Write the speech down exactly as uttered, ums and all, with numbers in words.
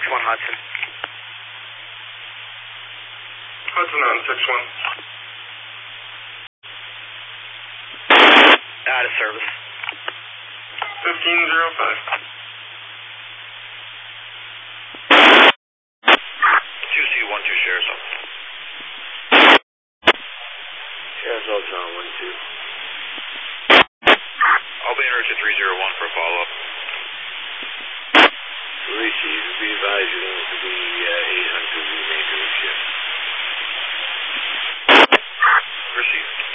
one Hudson. Hudson on six one. Out of service. fifteen zero five. two C one two Sheriff's Office. Sheriff's Office on one two. I'll be in route to three zero one for a follow-up. Receive. Be advised you're going to be uh, eight hundred remainder of shift. Received.